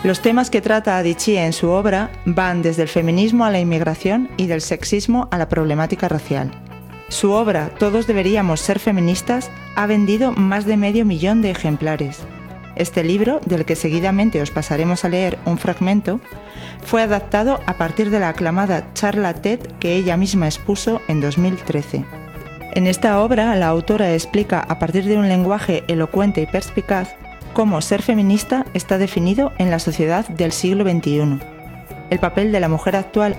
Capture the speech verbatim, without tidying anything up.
Los temas que trata Adichie en su obra van desde el feminismo a la inmigración y del sexismo a la problemática racial. Su obra, Todos deberíamos ser feministas, ha vendido más de medio millón de ejemplares. Este libro, del que seguidamente os pasaremos a leer un fragmento, fue adaptado a partir de la aclamada charla TED que ella misma expuso en dos mil trece. En esta obra, la autora explica, a partir de un lenguaje elocuente y perspicaz, cómo ser feminista está definido en la sociedad del siglo veintiuno. El papel de la mujer actual